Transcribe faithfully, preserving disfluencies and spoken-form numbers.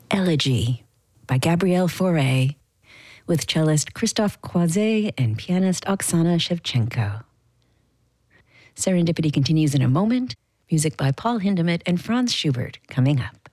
Elegy by Gabrielle Fauré, with cellist Christophe Croizet and pianist Oksana Shevchenko. Serendipity continues in a moment. Music by Paul Hindemith and Franz Schubert coming up.